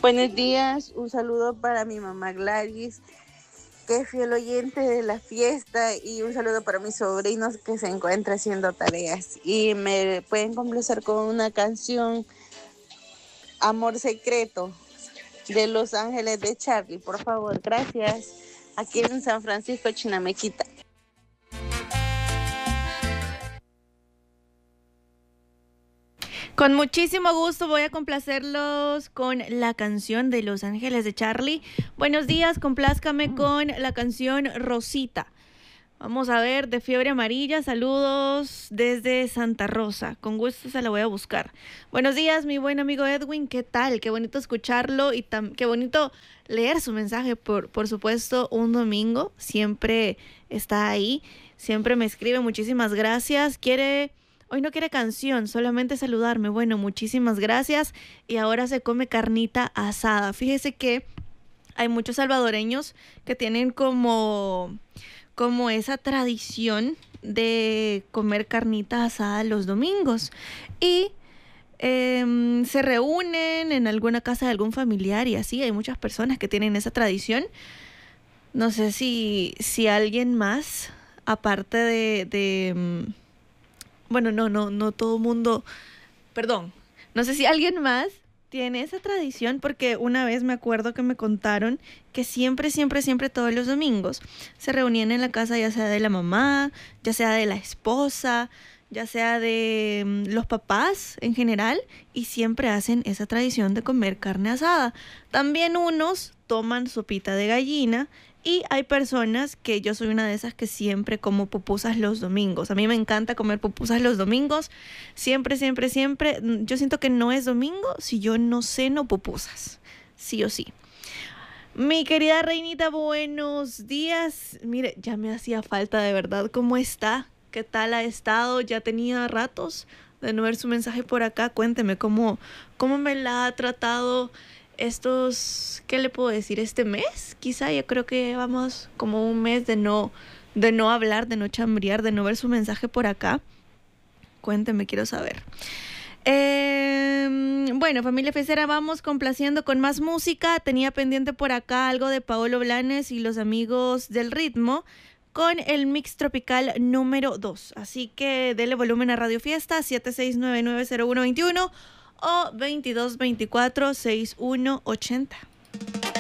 Buenos días, un saludo para mi mamá Gladys, que es fiel oyente de la fiesta, y un saludo para mis sobrinos que se encuentran haciendo tareas. Y me pueden complacer con una canción, Amor Secreto, de Los Ángeles de Charlie, por favor, gracias. Aquí en San Francisco, Chinamequita. Con muchísimo gusto voy a complacerlos con la canción de Los Ángeles de Charlie. Buenos días, complázcame con la canción Rosita. Vamos a ver, de Fiebre Amarilla, saludos desde Santa Rosa. Con gusto se la voy a buscar. Buenos días, mi buen amigo Edwin, ¿qué tal? Qué bonito escucharlo y qué bonito leer su mensaje, por supuesto, un domingo. Siempre está ahí, siempre me escribe, muchísimas gracias. Hoy no quiere canción, solamente saludarme. Bueno, muchísimas gracias. Y ahora se come carnita asada. Fíjese que hay muchos salvadoreños que tienen como esa tradición de comer carnita asada los domingos. Y se reúnen en alguna casa de algún familiar y así. Hay muchas personas que tienen esa tradición. No sé si alguien más, aparte bueno, no todo mundo, perdón, no sé si alguien más tiene esa tradición, porque una vez me acuerdo que me contaron que siempre todos los domingos se reunían en la casa, ya sea de la mamá, ya sea de la esposa, ya sea de los papás en general, y siempre hacen esa tradición de comer carne asada. También unos toman sopita de gallina, y hay personas, que yo soy una de esas, que siempre como pupusas los domingos. A mí me encanta comer pupusas los domingos. Siempre. Yo siento que no es domingo si yo no ceno pupusas. Sí o sí. Mi querida Reinita, buenos días. Mire, ya me hacía falta de verdad. ¿Cómo está? ¿Qué tal ha estado? Ya tenía ratos de no ver su mensaje por acá. Cuénteme cómo me la ha tratado ¿qué le puedo decir? Este mes, quizá. Yo creo que vamos como un mes de no hablar, de no chambrear, de no ver su mensaje por acá. Cuénteme, quiero saber. Bueno, familia Fecera, vamos complaciendo con más música. Tenía pendiente por acá algo de Paolo Blanes y los Amigos del Ritmo, con el mix tropical número 2. Así que dele volumen a Radio Fiesta, 76990121 o 2224-6180.